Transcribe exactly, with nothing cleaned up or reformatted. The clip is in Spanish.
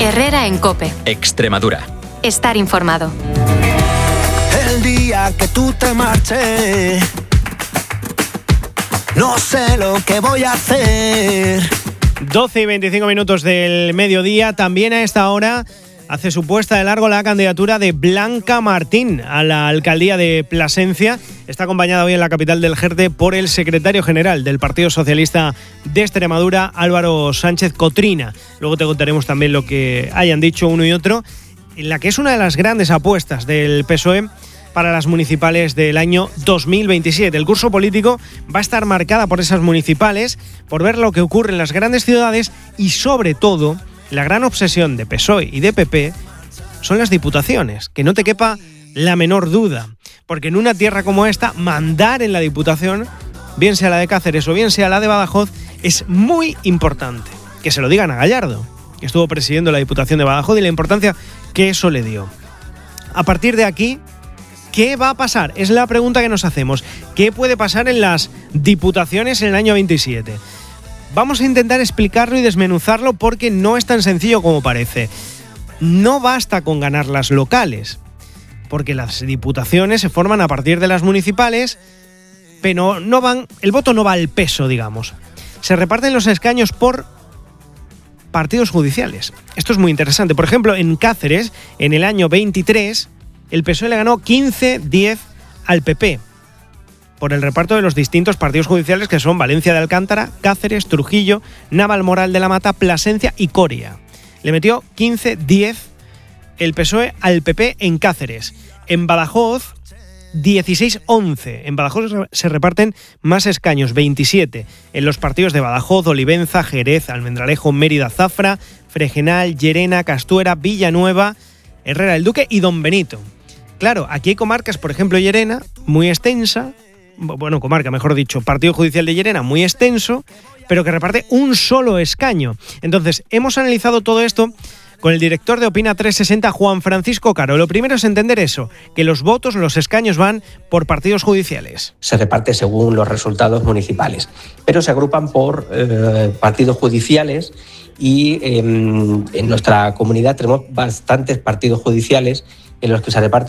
Herrera en COPE. Extremadura. Estar informado. El día que tú te marches, no sé lo que voy a hacer. doce y veinticinco minutos del mediodía. También a esta hora hace su puesta de largo la candidatura de Blanca Martín a la alcaldía de Plasencia. Está acompañada hoy en la capital del Jerte por el secretario general del Partido Socialista de Extremadura, Álvaro Sánchez Cotrina. Luego te contaremos también lo que hayan dicho uno y otro, en la que es una de las grandes apuestas del P S O E para las municipales del año dos mil veintisiete. El curso político va a estar marcada por esas municipales, por ver lo que ocurre en las grandes ciudades y, sobre todo, la gran obsesión de P S O E y de P P son las diputaciones, que no te quepa la menor duda, porque en una tierra como esta, mandar en la diputación, bien sea la de Cáceres o bien sea la de Badajoz, es muy importante. Que se lo digan a Gallardo, que estuvo presidiendo la Diputación de Badajoz, y la importancia que eso le dio. A partir de aquí, ¿qué va a pasar? Es la pregunta que nos hacemos. ¿Qué puede pasar en las diputaciones en el año veintisiete? Vamos a intentar explicarlo y desmenuzarlo porque no es tan sencillo como parece. No basta con ganar las locales, porque las diputaciones se forman a partir de las municipales, pero no van, el voto no va al peso, digamos. Se reparten los escaños por partidos judiciales. Esto es muy interesante. Por ejemplo, en Cáceres, en el año veintitrés, el P S O E le ganó quince diez al P P por el reparto de los distintos partidos judiciales que son Valencia de Alcántara, Cáceres, Trujillo, Navalmoral de la Mata, Plasencia y Coria. Le metió quince diez el P S O E al P P en Cáceres. En Badajoz, dieciséis once. En Badajoz se reparten más escaños, veintisiete, en los partidos de Badajoz, Olivenza, Jerez, Almendralejo, Mérida, Zafra, Fregenal, Llerena, Castuera, Villanueva, Herrera del Duque y Don Benito. Claro, aquí hay comarcas, por ejemplo Llerena, muy extensa, bueno, comarca, mejor dicho, partido judicial de Llerena muy extenso, pero que reparte un solo escaño. Entonces, hemos analizado todo esto con el director de Opina trescientos sesenta, Juan Francisco Caro. Lo primero es entender eso, que los votos, los escaños van por partidos judiciales. Se reparte según los resultados municipales, pero se agrupan por eh, partidos judiciales y eh, en nuestra comunidad tenemos bastantes partidos judiciales en los que se reparte